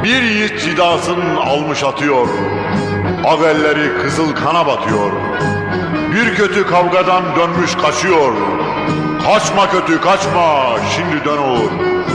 Bir yiğit cidasın almış atıyor, ak elleri kızıl kana batıyor. Bir kötü kavgadan dönmüş kaçıyor. Kaçma kötü kaçma, şimdi dön Uğur.